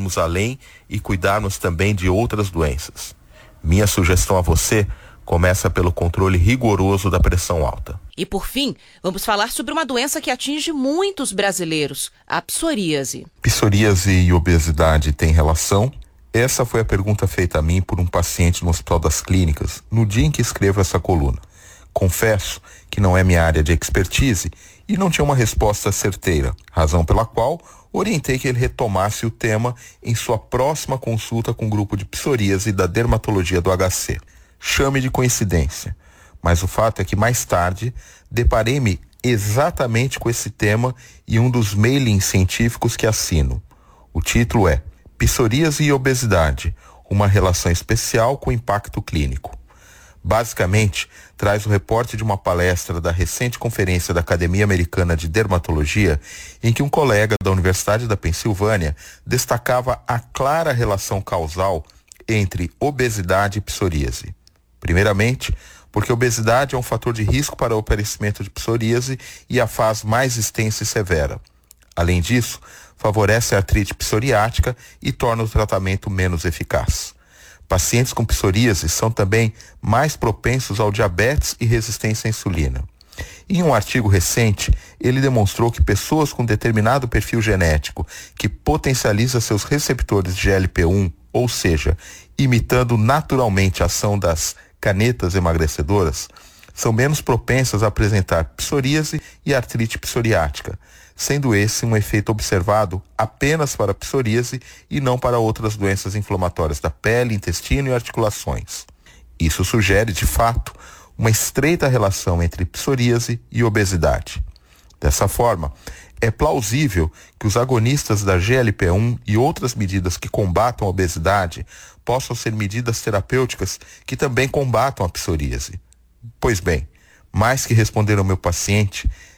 irmos além e cuidarmos também de outras doenças. Minha sugestão a você começa pelo controle rigoroso da pressão alta. E por fim, vamos falar sobre uma doença que atinge muitos brasileiros, a psoríase. Psoríase e obesidade têm relação? Essa foi a pergunta feita a mim por um paciente no Hospital das Clínicas, no dia em que escrevo essa coluna. Confesso que não é minha área de expertise e não tinha uma resposta certeira, razão pela qual orientei que ele retomasse o tema em sua próxima consulta com o grupo de psoríase da dermatologia do HC. Chame de coincidência, mas o fato é que mais tarde deparei-me exatamente com esse tema em um dos mailings científicos que assino. O título é Psoríase e Obesidade, uma relação especial com impacto clínico. Basicamente, traz o reporte de uma palestra da recente conferência da Academia Americana de Dermatologia, em que um colega da Universidade da Pensilvânia destacava a clara relação causal entre obesidade e psoríase. Primeiramente, porque a obesidade é um fator de risco para o aparecimento de psoríase e a faz mais extensa e severa. Além disso, favorece a artrite psoriática e torna o tratamento menos eficaz. Pacientes com psoríase são também mais propensos ao diabetes e resistência à insulina. Em um artigo recente, ele demonstrou que pessoas com determinado perfil genético que potencializa seus receptores de GLP-1, ou seja, imitando naturalmente a ação das canetas emagrecedoras, são menos propensas a apresentar psoríase e artrite psoriática, sendo esse um efeito observado apenas para a psoríase e não para outras doenças inflamatórias da pele, intestino e articulações. Isso sugere, de fato, uma estreita relação entre psoríase e obesidade. Dessa forma, é plausível que os agonistas da GLP-1 e outras medidas que combatam a obesidade possam ser medidas terapêuticas que também combatam a psoríase. Pois bem, mais que responder ao meu paciente,